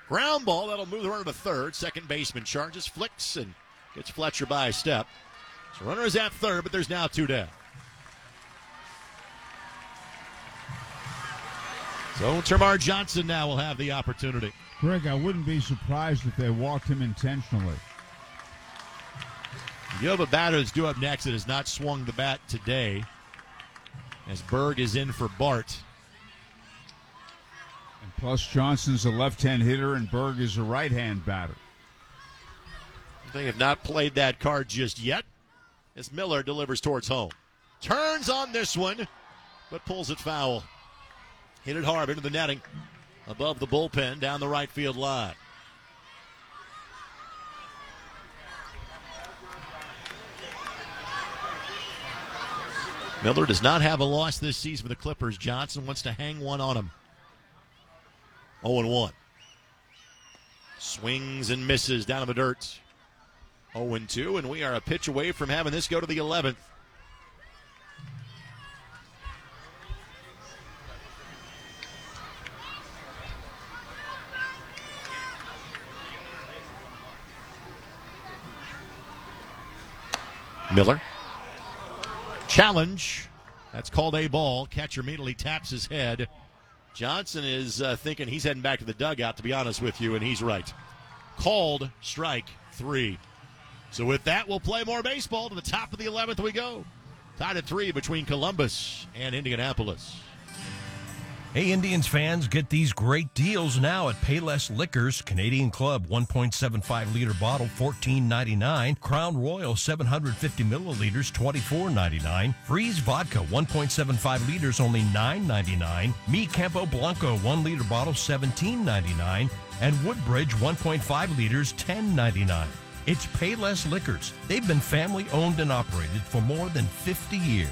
Ground ball, that'll move the runner to third. Second baseman charges, flicks, and gets Fletcher by a step. So runner is at third, but there's now two down. So Termarr Johnson now will have the opportunity. Greg, I wouldn't be surprised if they walked him intentionally. You have a batter that's due up next that has not swung the bat today, as Berg is in for Bart. And plus, Johnson's a left-hand hitter and Berg is a right-hand batter. They have not played that card just yet, as Miller delivers towards home. Turns on this one, but pulls it foul. Hit it hard into the netting, above the bullpen, down the right field line. Miller does not have a loss this season for the Clippers. Johnson wants to hang one on him. 0-1. Swings and misses down in the dirt. 0-2, and we are a pitch away from having this go to the 11th. Miller. Challenge. That's called a ball. Catcher immediately taps his head. Johnson is thinking he's heading back to the dugout, to be honest with you, and he's right. Called strike 3. So with that, we'll play more baseball. To the top of the 11th we go. Tied at 3 between Columbus and Indianapolis. Hey, Indians fans, get these great deals now at Payless Liquors. Canadian Club 1.75-liter bottle, $14.99. Crown Royal 750 milliliters, $24.99. Freeze Vodka 1.75 liters, only $9.99. Mi Campo Blanco 1-liter bottle, $17.99. And Woodbridge 1.5 liters, $10.99. It's Payless Liquors. They've been family owned and operated for more than 50 years.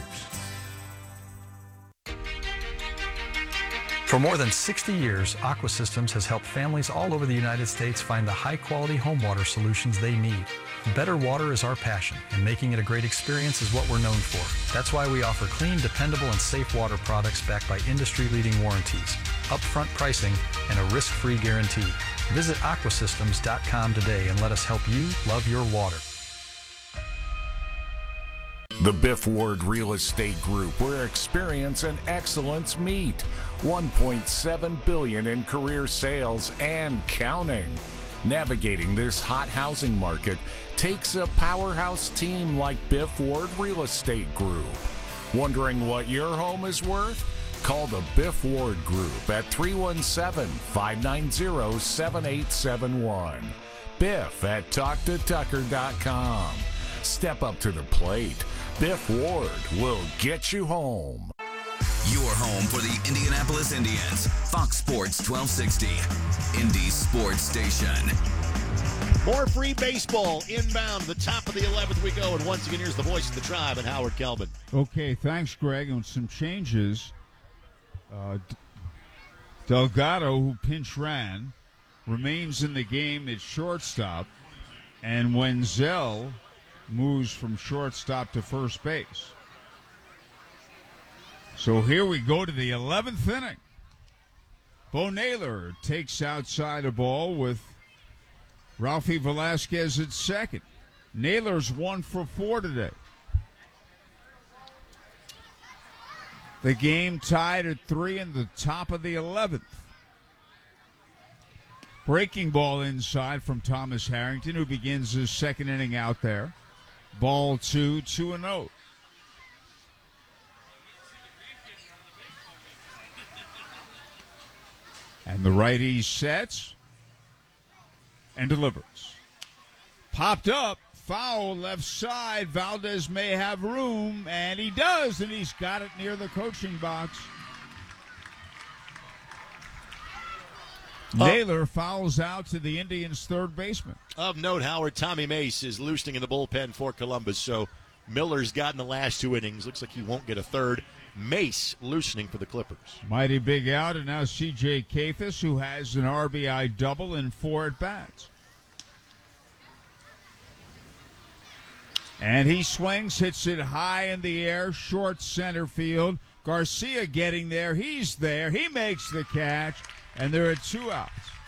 For more than 60 years, Aqua Systems has helped families all over the United States find the high-quality home water solutions they need. Better water is our passion, and making it a great experience is what we're known for. That's why we offer clean, dependable, and safe water products backed by industry-leading warranties, upfront pricing, and a risk-free guarantee. Visit aquasystems.com today and let us help you love your water. The Biff Ward Real Estate Group, where experience and excellence meet. $1.7 billion in career sales and counting. Navigating this hot housing market takes a powerhouse team like Biff Ward Real Estate Group. Wondering what your home is worth? Call the Biff Ward Group at 317-590-7871. Biff at TalkToTucker.com. Step up to the plate. Biff Ward will get you home. Your home for the Indianapolis Indians. Fox Sports 1260. Indy Sports Station. More free baseball inbound. The top of the 11th we go. And once again, here's the voice of the tribe and Howard Kelvin. Okay, thanks, Greg. And some changes. Delgado, who pinch ran, remains in the game at shortstop. And Wenzel moves from shortstop to first base. So here we go to the 11th inning. Bo Naylor takes outside a ball with Ralphie Velasquez at second. Naylor's 1 for 4 today. The game tied at 3 in the top of the 11th. Breaking ball inside from Thomas Harrington, who begins his second inning out there. Ball 2, 2-0. And the righty sets and delivers. Popped up, foul left side. Valdez may have room, and he does, and he's got it near the coaching box. Naylor fouls out to the Indians' third baseman. Of note, Howard, Tommy Mace is loosening in the bullpen for Columbus, so Miller's gotten the last 2 innings. Looks like he won't get a third. Mace loosening for the Clippers. Mighty big out, and now C.J. Kafis, who has an RBI double in 4 at-bats. And he swings, hits it high in the air, short center field. Garcia getting there. He's there. He makes the catch, and there are 2 outs.